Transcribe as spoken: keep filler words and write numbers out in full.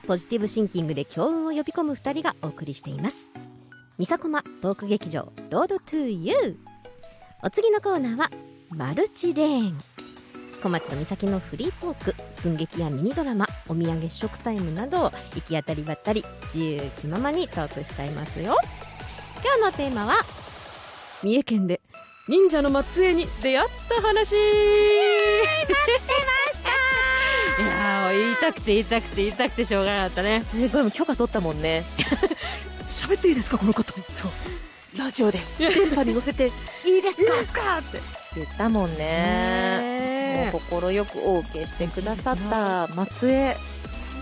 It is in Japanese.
ポジティブシンキングで強運を呼び込むふたりがお送りしています。みさこまトーク劇場ロードトゥーユー。お次のコーナーはマルチレーン。小町と美咲のフリートーク、寸劇やミニドラマ、お土産試食タイムなど行き当たりばったり自由気ままにトークしちゃいますよ。今日のテーマは三重県で忍者の末裔に出会った話。待ってましたいやー言いたくて言いたくて言いたくてしょうがなかったね。 すごい、もう許可取ったもんね。 喋っていいですかこの方。 そうラジオで電波に乗せていいですかいいですかって言ったもんね。もう心よく オーケー してくださった末裔。